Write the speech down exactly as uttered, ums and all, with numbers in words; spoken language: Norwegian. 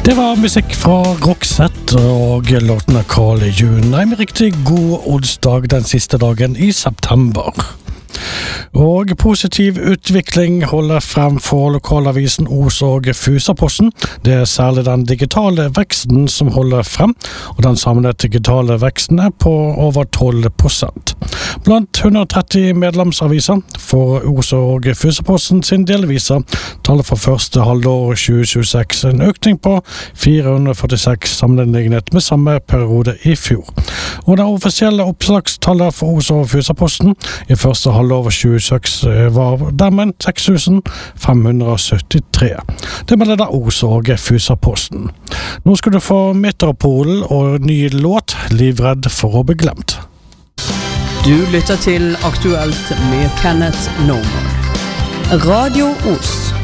Det var musikk fra Roxette og låten av Carl June. En riktig god onsdag den siste dagen i september. Og positiv utvikling holder frem for lokalavisen Os og Fusaposten. Det er særlig den digitale veksten som holder frem, og den samlede digitale veksten er på over tolv prosent. Blant hundre og tretti medlemsaviser får Os og Fusaposten sin delviser tallet for første halvår tjue tjueseks, en økning på fire hundre og førtiseks sammenlignet med samme periode i fjor. Og det offisielle oppslagstallet for Os og Fusaposten i første halvår tjue tjueseks var dermed seks tusen fem hundre og syttitre. Det med det der Os og Fusaposten. Nå skal du få Metropolen og ny låt, Livredd for å bli glemt. Du lytter til Aktuelt med Kenneth Norman. Radio Os.